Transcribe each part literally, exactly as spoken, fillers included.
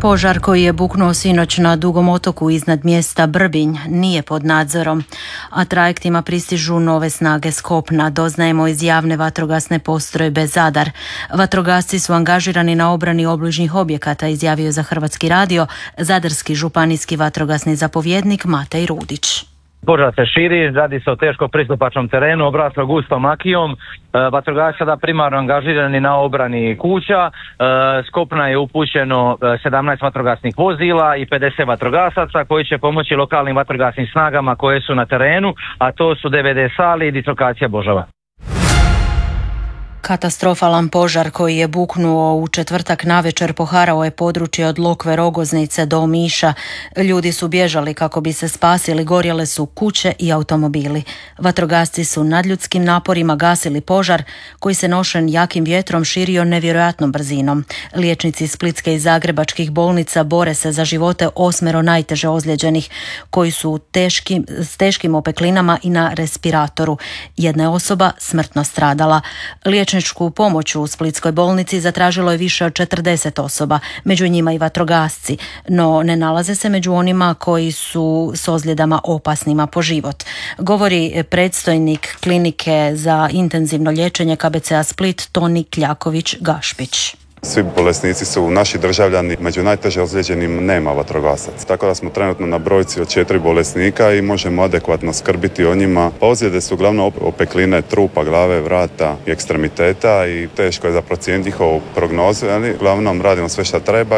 Požar koji je buknuo sinoć na Dugom otoku iznad mjesta Brbinj nije pod nadzorom, a trajektima pristižu nove snage s kopna, doznajemo iz javne vatrogasne postrojbe Zadar. Vatrogasci su angažirani na obrani obližnjih objekata, izjavio za Hrvatski radio zadarski županijski vatrogasni zapovjednik Matej Rudić. Požar se širi, radi se o teško pristupačnom terenu, obraslo gustom makijom. E, vatrogasci sada primarno angažirani na obrani kuća. E, s kopna je upućeno sedamnaest vatrogasnih vozila i pedeset vatrogasaca koji će pomoći lokalnim vatrogasnim snagama koje su na terenu, a to su D V D Sali i dislokacija Božava. Katastrofalan požar koji je buknuo u četvrtak navečer poharao je područje od Lokve Rogoznice do Omiša. Ljudi su bježali kako bi se spasili, gorjele su kuće i automobili. Vatrogasci su nadljudskim naporima gasili požar koji se nošen jakim vjetrom širio nevjerojatnom brzinom. Liječnici splitske i zagrebačkih bolnica bore se za živote osmero najteže ozlijeđenih koji su teškim, s teškim opeklinama i na respiratoru. Jedna je osoba smrtno stradala. Liječničku pomoć u splitskoj bolnici zatražilo je više od četrdeset osoba, među njima i vatrogasci, no ne nalaze se među onima koji su s ozljedama opasnima po život. Govori predstojnik klinike za intenzivno liječenje K B C-a Split Toni Kljaković-Gašpić. Svi bolesnici su naši državljani, među najteže ozlijeđenim nema vatrogasaca. Tako da smo trenutno na brojci od četiri bolesnika i možemo adekvatno skrbiti o njima. Ozljede su uglavnom opekline trupa, glave, vrata i ekstremiteta i teško je za procijeniti njihovu prognozu, ali uglavnom radimo sve što treba.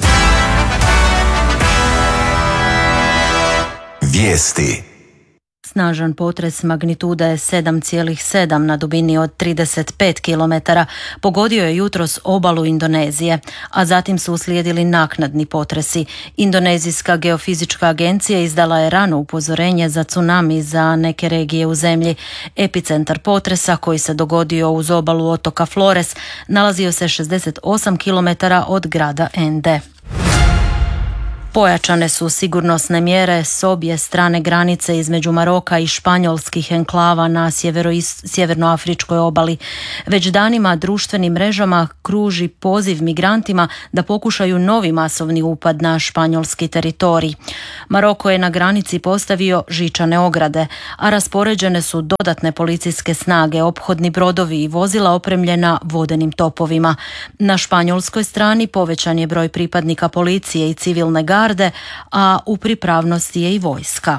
Vijesti. Snažan potres magnitude sedam zarez sedam na dubini od trideset pet kilometara pogodio je jutros obalu Indonezije, a zatim su uslijedili naknadni potresi. Indonezijska geofizička agencija izdala je rano upozorenje za tsunami za neke regije u zemlji. Epicentar potresa, koji se dogodio uz obalu otoka Flores, nalazio se šezdeset osam kilometara od grada Ende. Pojačane su sigurnosne mjere s obje strane granice između Maroka i španjolskih enklava na sjevernoafričkoj obali. Već danima društvenim mrežama kruži poziv migrantima da pokušaju novi masovni upad na španjolski teritorij. Maroko je na granici postavio žičane ograde, a raspoređene su dodatne policijske snage, ophodni brodovi i vozila opremljena vodenim topovima. Na španjolskoj strani povećan je broj pripadnika policije i civilne garde, a u pripravnosti je i vojska.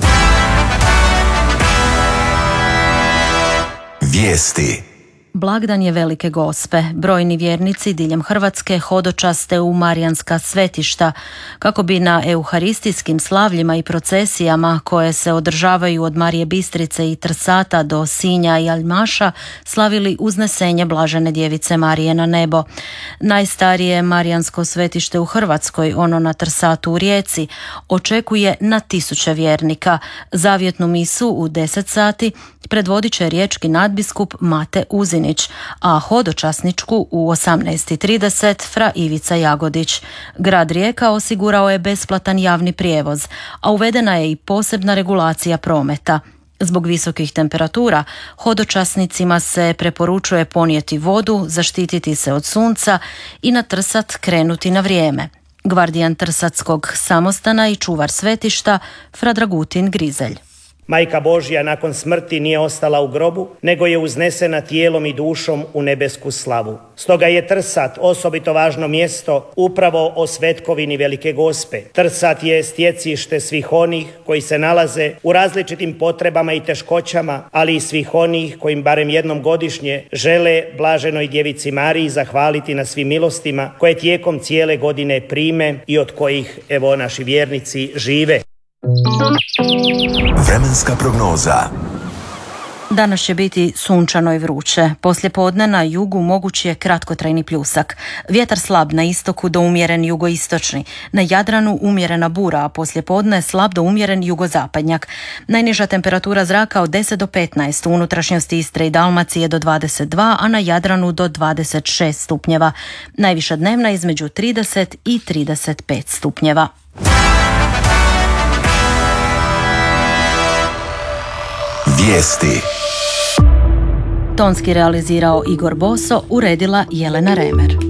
Vijesti. Blagdan je Velike Gospe. Brojni vjernici diljem Hrvatske hodočaste u marijanska svetišta kako bi na euharistijskim slavljima i procesijama koje se održavaju od Marije Bistrice i Trsata do Sinja i Aljmaša slavili uznesenje Blažene djevice Marije na nebo. Najstarije marijansko svetište u Hrvatskoj, ono na Trsatu u Rijeci, očekuje na tisuće vjernika. Zavjetnu misu u deset sati predvodit će riječki nadbiskup Mate Uzinić, a hodočasničku u osamnaest i trideset fra Ivica Jagodić. Grad Rijeka osigurao je besplatan javni prijevoz, a uvedena je i posebna regulacija prometa. Zbog visokih temperatura, hodočasnicima se preporučuje ponijeti vodu, zaštititi se od sunca i na Trsat krenuti na vrijeme. Gvardijan Trsatskog samostana i čuvar svetišta fra Dragutin Grizelj. Majka Božja nakon smrti nije ostala u grobu, nego je uznesena tijelom i dušom u nebesku slavu. Stoga je Trsat osobito važno mjesto upravo o svetkovini Velike Gospe. Trsat je stjecište svih onih koji se nalaze u različitim potrebama i teškoćama, ali i svih onih kojim barem jednom godišnje žele Blaženoj djevici Mariji zahvaliti na svim milostima koje tijekom cijele godine prime i od kojih, evo, naši vjernici žive. Vremenska prognoza. Danas će biti sunčano i vruće. Poslijepodne na jugu mogući je kratkotrajni pljusak. Vjetar slab na istoku do umjeren jugoistočni. Na Jadranu umjerena bura, a poslijepodne slab do umjeren jugozapadnjak. Najniža temperatura zraka od deset do petnaest, u unutrašnjosti Istre i Dalmacije do dvadeset dva, a na Jadranu do dvadeset šest stupnjeva. Najviša dnevna između trideset i trideset pet stupnjeva. Vijesti. Tonski realizirao Igor Boso, uredila Jelena Remer.